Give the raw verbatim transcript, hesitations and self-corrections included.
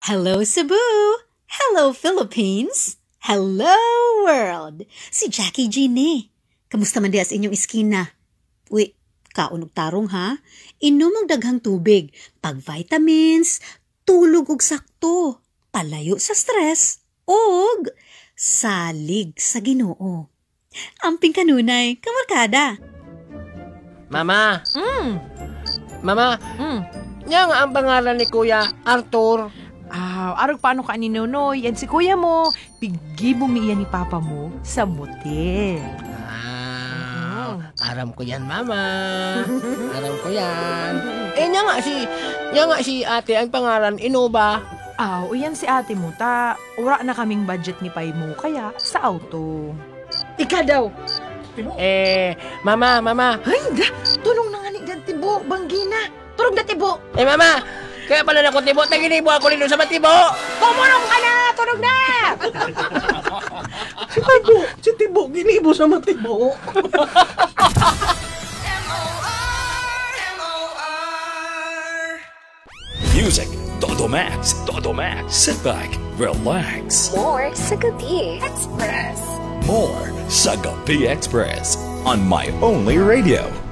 Hello Cebu! Hello Philippines! Hello world! Si Jackie G ni. Kamusta man di as inyong iskina? Uy, kaunog tarong ha? Inom ang daghang tubig, pag vitamins, tulog og sakto, palayo sa stress, og salig sa Ginoo. Amping kanunay, kamarkada. Mama! Mm. Mama! Mm. Yan nga ang pangalan ni Kuya Arthur. Ah, arog paano ka ni Nonoy? Yan si kuya mo. Pigi bumiyan ni papa mo sa motel. Ah, aram ko yan, Mama. Aram ko yan. Eh, yan nga si, yan nga si ate ang pangalan, Inoba. Ah, o yan si ate mo. Ta, ura na kaming budget ni pay mo. Kaya sa auto. Ika daw. Eh, Mama, Mama. Ay, da, tulong na nga ni Dan Tibo, Banggina. Tulong na Tibo. Eh, Mama, kaya pala na ko tibo, naginibo ako rin sa matibo. Tumulong ka na, tulong na. Si Tibo, si Tibo, ginibo sa matibo. Music, Todo Max, Todo Max. Sit back, relax. More sa Gabi Express. More sa Gabi Express on My Only Radio.